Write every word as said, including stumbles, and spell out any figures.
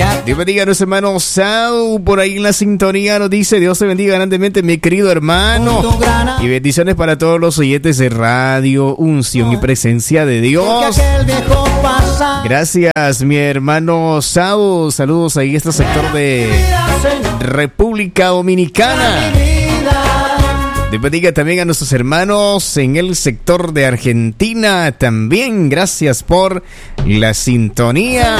Dios bendiga a nuestro hermano Sau, por ahí en la sintonía nos dice: Dios te bendiga grandemente, mi querido hermano. Y bendiciones para todos los oyentes de radio, unción y presencia de Dios. Gracias, mi hermano Sau. Saludos ahí a este sector de República Dominicana. Dios bendiga también a nuestros hermanos en el sector de Argentina. También gracias por la sintonía.